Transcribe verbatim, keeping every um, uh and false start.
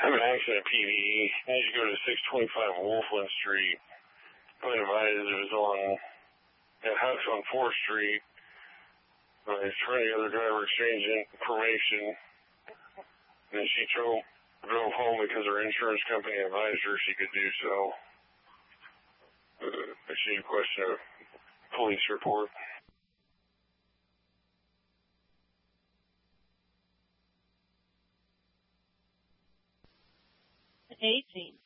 have an accident at P V E. As you go to six twenty-five Wolfland Street, I advised it was on a house on fourth Street. Uh, he's trying to get the other driver exchanging information. And then she drove, drove home because her insurance company advised her she could do so. Uh, she requested a police report. eighteen.